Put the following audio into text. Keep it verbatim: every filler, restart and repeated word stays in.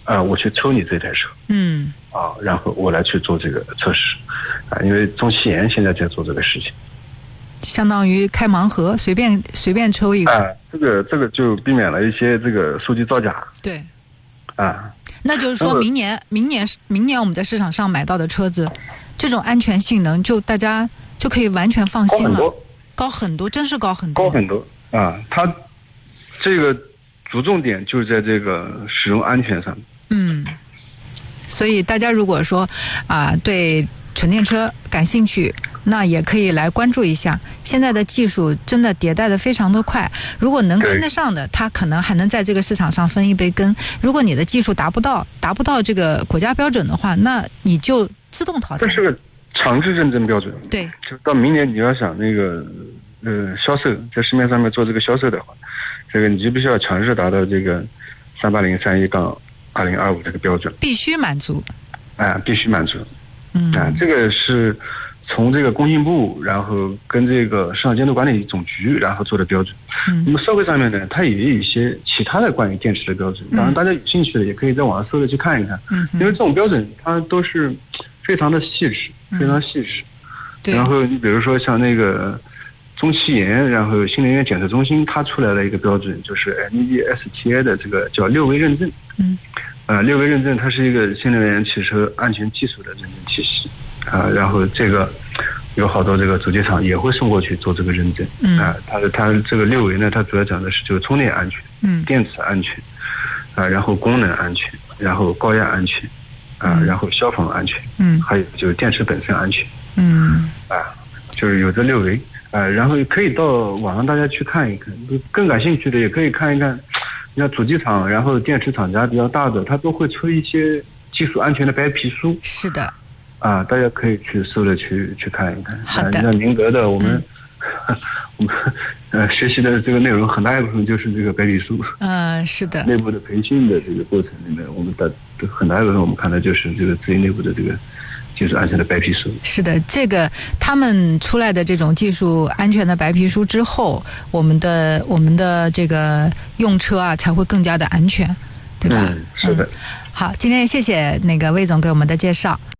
啊、呃，我去抽你这台车， 嗯， 啊，然后我来去做这个测试，啊，因为中汽研现在在做这个事情， 相当于开盲盒，随便随便抽一个， 啊，这个这个就避免了一些这个数据造假， 对， 啊， 那就是说明年明年明年我们在市场上买到的车子，这种安全性能就大家就可以完全放心了，高很多，真是高很多， 高很多啊，它这个着重点就是在这个使用安全上， 嗯。所以大家如果说啊、呃、对纯电车感兴趣，那也可以来关注一下。现在的技术真的迭代的非常的快，如果能跟得上的，它可能还能在这个市场上分一杯羹。如果你的技术达不到达不到这个国家标准的话，那你就自动淘汰。 这是个强制认证标准。 对， 就到明年你要想那个呃销售，在市面上面做这个销售的话，这个你就必须要强制达到这个三八零三一杠二零二五这个标准， 必须满足， 啊，必须满足， 嗯， 啊，这个是从这个工信部，然后跟这个市场监督管理总局，然后做的标准。 嗯， 那么社会上面呢，它也有一些其他的关于电池的标准，当然大家有兴趣的也可以在网上搜着去看一看， 嗯， 因为这种标准它都是非常的细致，非常细致。 对， 然后你比如说像那个中汽研，然后新能源检测中心，它出来了一个标准，就是 N E D S T A 的这个叫六维认证。 嗯， 呃，六维认证它是一个新能源汽车安全技术的认证体系啊、呃，然后这个有好多这个主机厂也会送过去做这个认证。嗯，啊、呃，它它这个六维呢，它主要讲的是就是充电安全，嗯，电池安全，啊、呃，然后功能安全，然后高压安全，啊、呃，然后消防安全，嗯，还有就是电池本身安全，嗯，啊、呃，就是有这六维。呃，然后可以到网上大家去看一看，更感兴趣的也可以看一看，像主机厂，然后电池厂家比较大的，它都会出一些技术安全的白皮书。 是的， 啊，大家可以去搜着去去看一看。 好的。 像宁德的，我们、嗯、我们呃学习的这个内容很大一部分就是这个白皮书。 嗯、呃，是的。 内部的培训的这个过程里面，我们的很大一部分我们看的就是这个自己内部的这个。技术安全的白皮书。 是的，这个他们出来的这种技术安全的白皮书之后，我们的我们的这个用车啊才会更加的安全，对吧？ 嗯，是的。 嗯、好，今天谢谢那个魏总给我们的介绍。